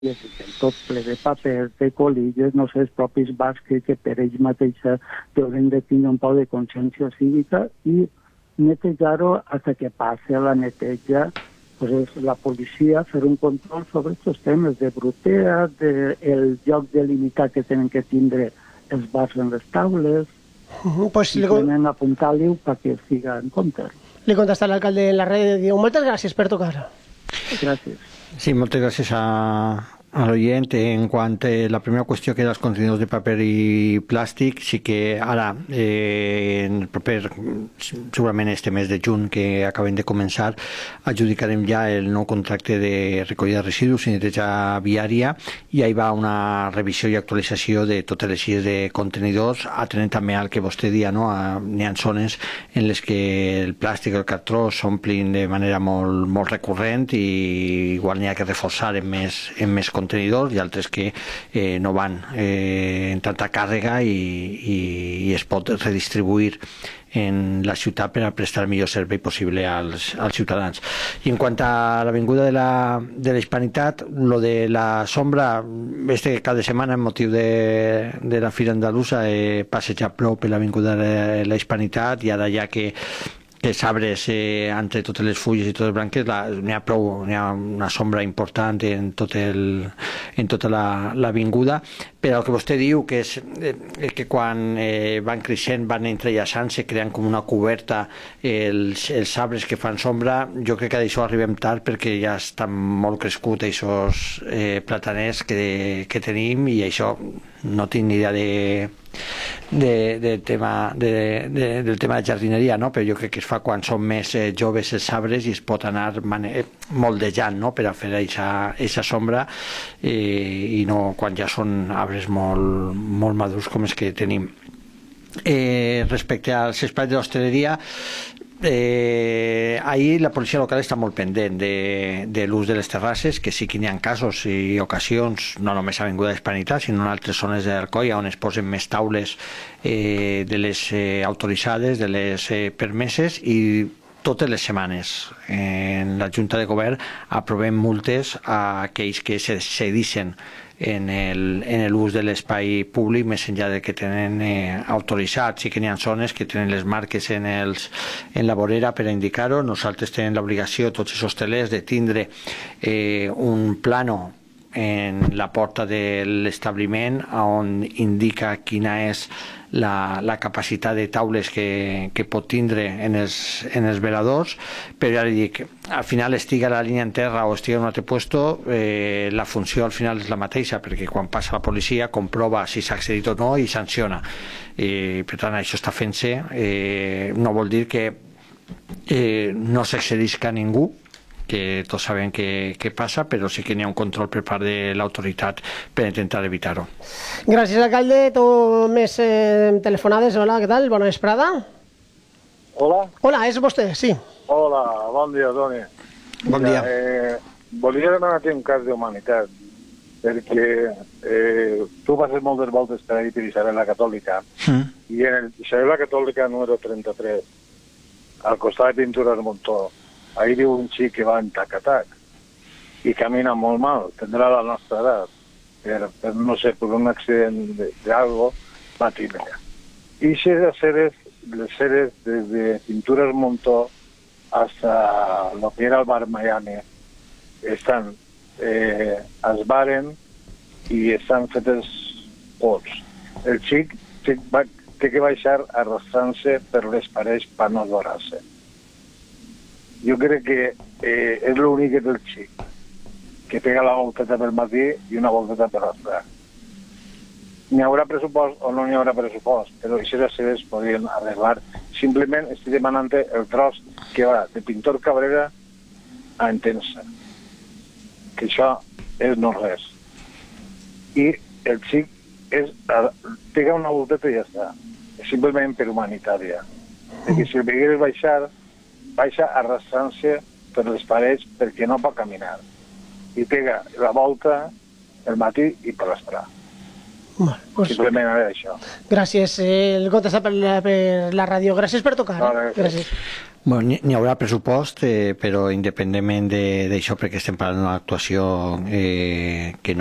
tot ple de paper, de colilles, no sé, els propis bars que per ells mateixos deuen de tenir un poc de consciència cívica i netejar-ho fins que passi a la neteja pues és la policia fer un control sobre aquests temes de brutea, del lloc delimitat que tenen que tindre els bars en les taules, simplement apuntar-li perquè siga en compte. Li contesta l'alcalde en la ràdio. Moltes gràcies per tocar. Gràcies. Sí, moltes gràcies a l'oient. En quant a la primera qüestió, que era els contenidors de paper i plàstic, sí que ara, en el proper, segurament este mes de juny que acabem de començar, adjudicarem ja el nou contracte de recollida de residus i neteja viària, i ahí va una revisió i actualització de totes les illes de contenidors, atenent també al que vostè dia, no? N'hi ha zones en les que el plàstic i el cartró s'omplin de manera molt recurrent i igual n'hi ha que reforçar en més contenidors, i altres que no van en tanta càrrega i es pot redistribuir en la ciutat per a prestar el millor servei possible als ciutadans. I en quant a l'avinguda de la Hispanitat, lo de la sombra, cada setmana en motiu de la Fira Andalusa he passejat prou per l'avinguda de la Hispanitat, i ara ja que els arbres, entre totes les fulles i totes les branques, n'hi ha una sombra important en tota l'avinguda. Però el que vostè diu, que és que quan van creixent, van entrellaçant-se, creant com una coberta els arbres que fan sombra, jo crec que d'això arribem tard, perquè ja estan molt crescuts aquests plataners que tenim, i això no tinc ni idea del tema de jardineria, no? Però jo crec que es fa quan són més joves els arbres i es pot anar moldejant, no? Per a fer aquesta sombra, i no quan ja són arbres molt madurs com els que tenim. Respecte als espais de l'hostaleria, ahir la policia local està molt pendent de l'ús de les terrasses, que sí que n'hi ha casos i ocasions, no només a Avinguda Hispanitat, sinó en altres zones de l'Alcoi, on es posen més taules de les autoritzades, de les permeses, i totes les setmanes en la Junta de Govern aprovem multes a aquells que s'excedixen en l'ús de l'espai públic més enllà del que tenen autoritzat. Sí que n'hi ha zones que tenen les marques en la vorera per a indicar-ho. Nosaltres tenim l'obligació, tots els hostelers, de tindre un plano en la porta de l'establiment on indica quina és la capacitat de taules que pot tindre en els veladors, però ja li dic, al final estiga la línia en terra o estiga en un altre puesto, la funció al final és la mateixa, perquè quan passa la policia comprova si s'ha accedit o no i sanciona. Per tant, això està fent-se. No vol dir que no s'excedisca ningú, que tots sabem què passa, però sí que n'hi ha un control per part de l'autoritat per intentar evitar-ho. Gràcies, alcalde. Més telefonades. Hola, què tal? Bona vesprada. Hola. Hola, és vostè, sí. Hola, bon dia, Toni. Bon dia. Volia demanar-te un cas d'humanitat, perquè tu passes moltes voltes per ahir per Isabel la Catòlica, i en Isabel la Catòlica número 33, al costat de Pintures Montó, ahí viu un xic que va en tac-a-tac i camina molt mal, tindrà la nostra edat, per no sé, per un accident d'algo va tindre. I les ceres des de Pintures Montó hasta lo que era el bar Miami estan esbaren i estan fetes pots. El xic té que baixar arrastrant-se per les parets per no dorar-se. Jo crec que és l'únic que té el xic, que pega la volteta pel matí i una volteta per l'altra. N'hi haurà pressupost o no n'hi haurà pressupost, però aquestes seves podrien arreglar. Simplement estic demanant el tros que va de Pintor Cabrera a Entença, que això és no res. I el xic pega una volteta i ja està. És simplement per humanitària. Perquè si el veies baixar, baixa arrastrant-se per les parets perquè no pot caminar. I pega la volta el matí i per l'esprà. Simplement a veure això. Gràcies. El got està per la ràdio. Gràcies per tocar. Vale. Gràcies. Bueno, n'hi haurà pressupost, però independentment d'això, perquè estem parlant d'una actuació que